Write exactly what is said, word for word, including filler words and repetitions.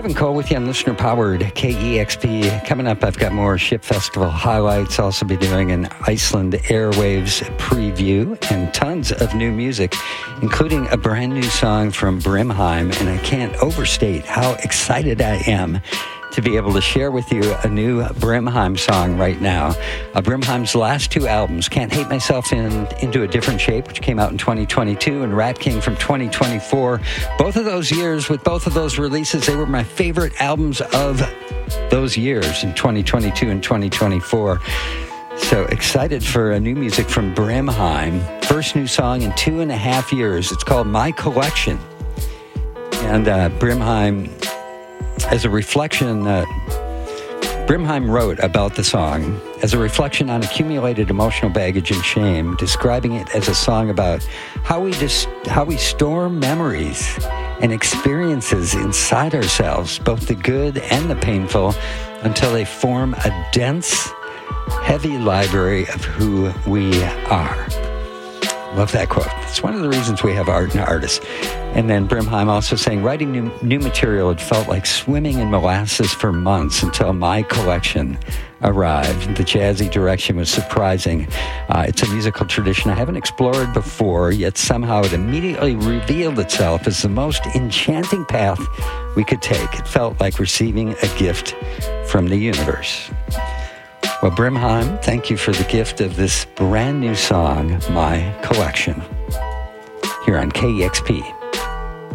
Kevin Cole with you on listener-powered K E X P. Coming up, I've got more Ship Festival highlights. I'll also be doing an Iceland Airwaves preview and tons of new music, including a brand new song from Brimheim. And I can't overstate how excited I am to be able to share with you a new Brimheim song right now. Uh, Brimheim's last two albums, Can't Hate Myself in Into a Different Shape, which came out in twenty twenty-two, and Rat King from twenty twenty-four. Both of those years, with both of those releases, they were my favorite albums of those years in twenty twenty-two and twenty twenty-four. So excited for a new music from Brimheim. First new song in two and a half years. It's called My Collection. And uh, Brimheim, as a reflection, uh, Brimheim wrote about the song as a reflection on accumulated emotional baggage and shame, describing it as a song about how we dis- how we store memories and experiences inside ourselves, both the good and the painful, until they form a dense, heavy library of who we are. Love that quote. It's one of the reasons we have art and artists. And then Brimheim also saying, writing new, new material, it felt like swimming in molasses for months until My Collection arrived. The jazzy direction was surprising. Uh, it's a musical tradition I haven't explored before, yet somehow it immediately revealed itself as the most enchanting path we could take. It felt like receiving a gift from the universe. Well, Brimheim, thank you for the gift of this brand new song, My Collection, here on K E X P.